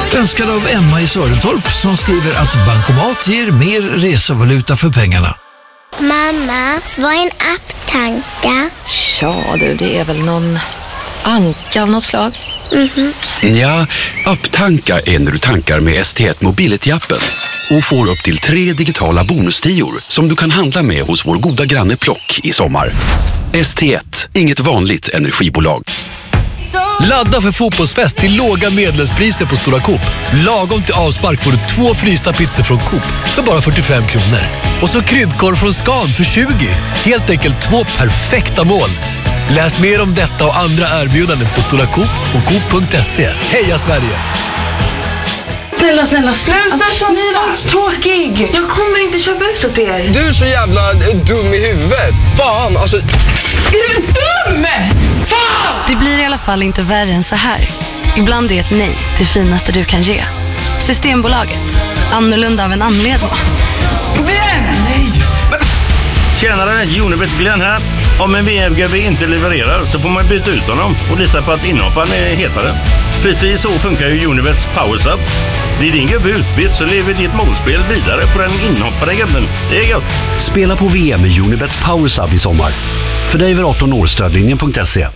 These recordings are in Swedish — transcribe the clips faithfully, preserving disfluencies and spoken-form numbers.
Önskad av Emma i Sörentorp som skriver att bankomat ger mer resevaluta för pengarna. Mamma, vad är en apptanka? Ja du, det är väl någon anka av något slag. Mhm. Ja, apptanka är när du tankar med S T ett Mobility-appen och får upp till tre digitala bonustior som du kan handla med hos vår goda granne Plock i sommar. S T ett, inget vanligt energibolag. Ladda för fotbollsfest till låga medlemspriser på Stora Coop. Lagom till avspark får du två frysta pizzor från Coop för bara fyrtiofem kronor. Och så kryddkorv från Scan för tjugo. Helt enkelt två perfekta mål. Läs mer om detta och andra erbjudanden på Stora Coop och coop punkt se. Heja Sverige! Snälla, snälla, sluta alltså, så våldstråkig. Jag kommer inte köpa ut åt er. Du är så jävla dum i huvudet. Fan, alltså... Är du dum? Fan! Det blir i alla fall inte värre än så här. Ibland är ett nej det finaste du kan ge. Systembolaget. Annorlunda av en anledning. Kom igen! Nej! Tjänare, Unibet Glenn här. Om en V M-G B inte levererar så får man byta ut honom och lita på att inhopparen är hetare. Precis så funkar ju Unibets Powersub. Blir din gubbe utbytt så lever ditt målspel vidare på den inhoppade gubben. Det är gott. Spela på V M med Unibets Powersub i sommar. För dig över arton år, stödlinjen punkt se.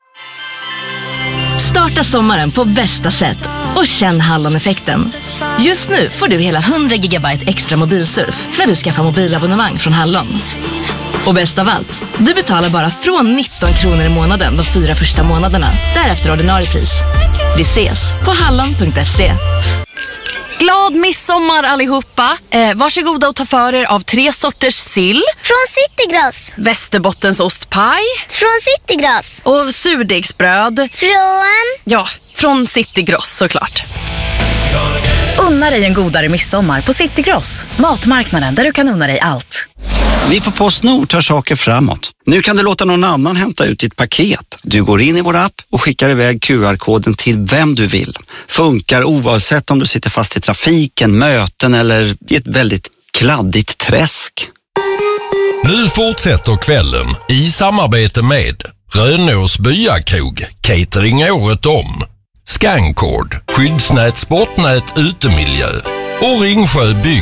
Starta sommaren på bästa sätt och känn Hallon-effekten. Just nu får du hela hundra gigabyte extra mobilsurf när du skaffar mobilabonnemang från Hallon. Och bäst av allt, du betalar bara från nitton kronor i månaden de fyra första månaderna. Därefter ordinarie pris. Vi ses på hallon punkt se. Glad midsommar allihopa. Eh, varsågoda och ta för er av tre sorters sill. Från Citygross. Västerbottens ostpaj. Från Citygross. Och surdegsbröd. Från... Ja, från Citygross såklart. Unna dig en godare midsommar på Citygross. Matmarknaden där du kan unna dig allt. Vi på PostNord tar saker framåt. Nu kan du låta någon annan hämta ut ditt paket. Du går in i vår app och skickar iväg Q R-koden till vem du vill. Funkar oavsett om du sitter fast i trafiken, möten eller i ett väldigt kladdigt träsk. Nu fortsätter kvällen i samarbete med Rönås Byakrog, catering året om. Scancord, skyddsnät, sportnät, utemiljö och Ringsjö Bygg.